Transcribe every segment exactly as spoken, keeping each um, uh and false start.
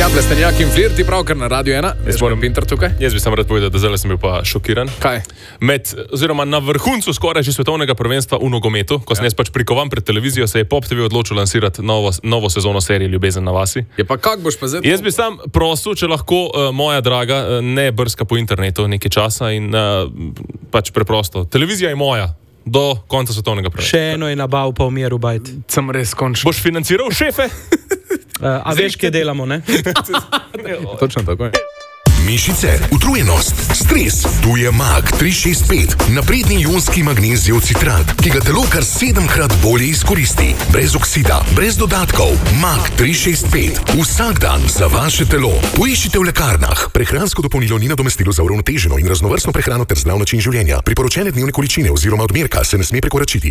Ja, Plestenjak in Flir, ti pravkar na Radio ena. Jaz moram Pinter tukaj. Jaz bi sam rad povedal, da zdaj sem bil pa šokiran. Kaj? Med, oziroma na vrhuncu skoraj že svetovnega prvenstva v nogometu, ko sem ja. jaz pač prikovan pred televizijo, se je Pop T V odločil lansirati novo, novo sezono serije Ljubezen na vasi. Je pa kak boš pa zdaj? Jaz bi sam prosil, če lahko uh, moja draga uh, ne brska po internetu nekaj časa in uh, pač preprosto. Televizija je moja. Do konca svetovnega prvenstva. Še eno je nabav pa v miru, bajt. Sem res končal. Boš financiral šefe? Uh, a veš, kje delamo, ne? Točno tako je. Mišice, utrujenost, stres. Tu je Mag tri šest pet, napredni ionski magnezijev citrat, ki ga telo kar sedemkrat bolje izkoristi. Brez oksida, brez dodatkov. Mag tri šest pet. Vsak dan za vaše telo. Poiščite v lekarnah. Prehransko dopolnilo ni nadomestilo za uravnoteženo in raznovrstno prehrano ter zdrav način življenja. Priporočene dnevne količine oziroma odmerka se ne sme prekoračiti.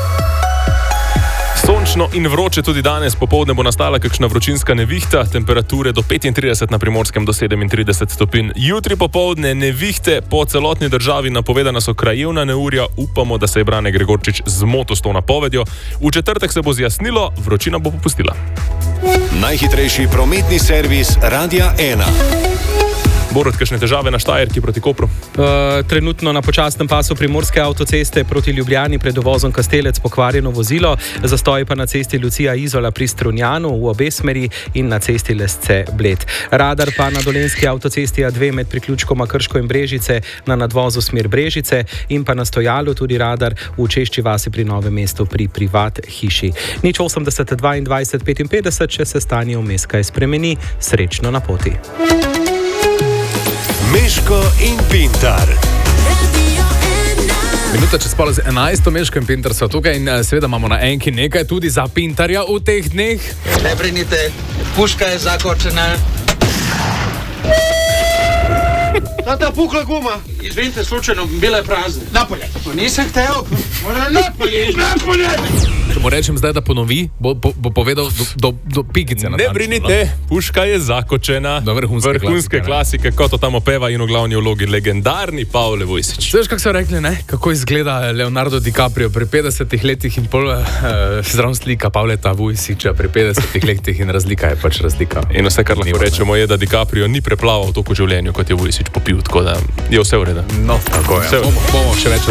Sončno in vroče tudi danes popoldne bo nastala kakšna vročinska nevihta, temperature do petintrideset na Primorskem do sedemintrideset stopinj. Jutri popoldne nevihte po celotni državi, napovedana so krajevna neurja, upamo, da se je Brane Gregorčič zmotil s to napovedjo. V četrtek se bo zjasnilo, vročina bo popustila. Najhitrejši prometni servis Radia ena. Borut, kakšne težave na Štajerki proti Kopru? Uh, trenutno na počasnem pasu Primorske avtoceste proti Ljubljani pred dovozom Kastelec pokvarjeno vozilo, zastoji pa na cesti Lucija Izola pri Strunjanu v obe smeri in na cesti Lesce Bled. Radar pa na Dolenjski avtocesti A dve med priključkoma Krško in Brežice na nadvozu smer Brežice in pa na Stojalu tudi radar v Češči vasi pri Novem mestu pri privat hiši. Nič osemdeset dvaindvajset petinpetdeset, če se stanje vmes kaj spremeni, srečno na poti. Meško in Pintar. Minuta čez pol z enajsto, Meško in Pintar so tukaj in seveda imamo na enki nekaj tudi za Pintarja v teh dneh. Ne brinite, puška je zakočena. Ta pukla guma. Izvinite, slučajno, bila je prazna. Napolje. To nisem hteo. Mora napolje, napolje. Če mu rečem zdaj, da ponovi, bo, bo, bo povedal do, do, do pikice. Ne brinite, puška je zakočena. Do vrhunske, vrhunske klasike, klasike kot to tam opeva in v glavni vlogi legendarni Pavle Vojsič. Veš, kako so rekli, ne? Kako izgleda Leonardo DiCaprio pri petdesetih letih in pol uh, zraven slika Pavleta Vojsiča pri petdesetih letih in razlika je pač razlika. In vse, kar lahko rečemo, je, da DiCaprio ni preplaval toliko v življenju, kot je Vojsič popil, tako da je vse v redu. No, tako je. Bomo, bomo še več